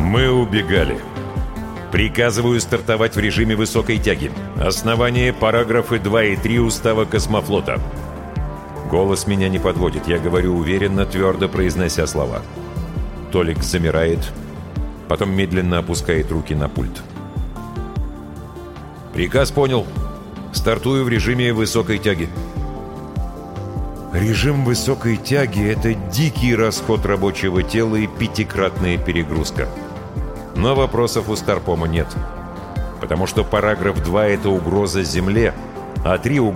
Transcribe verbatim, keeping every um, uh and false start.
Мы убегали. Приказываю стартовать в режиме высокой тяги. Основание параграфы два и три Устава Космофлота. Голос меня не подводит. Я говорю уверенно, твердо произнося слова. Толик замирает, потом медленно опускает руки на пульт. Приказ понял. Стартую в режиме высокой тяги. Режим высокой тяги — это дикий расход рабочего тела и пятикратная перегрузка. Но вопросов у Старпома нет. Потому что параграф два — это угроза Земле, а три — угроза